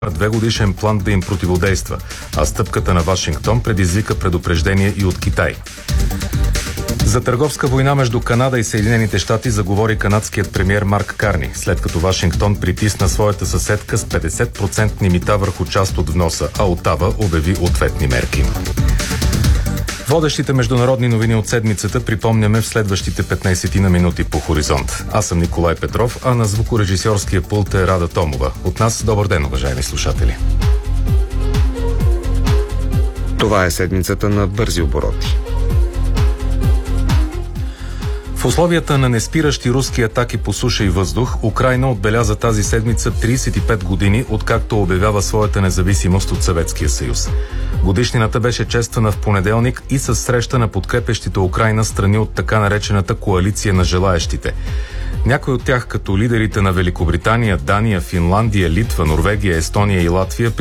2-годишен план да им противодейства, а стъпката на Вашингтон предизвика предупреждение и от Китай. За търговска война между Канада и Съединените щати заговори канадският премиер Марк Карни, след като Вашингтон притисна своята съседка с 50% мита върху част от вноса, а Отава обяви ответни мерки. Водещите международни новини от седмицата припомняме в следващите 15 на минути по Хоризонт. Аз съм Николай Петров, а на звукорежисьорския пулт е Рада Томова. От нас добър ден, уважаеми слушатели. Това е седмицата на бързи обороти. В условията на неспиращи руски атаки по суша и въздух, Украйна отбеляза тази седмица 35 години, откакто обявява своята независимост от Съветския съюз. Годишнината беше чествана в понеделник и с среща на подкрепящите Украйна страни от така наречената коалиция на желаещите. Някои от тях, като лидерите на Великобритания, Дания, Финландия, Литва, Норвегия, Естония и Латвия,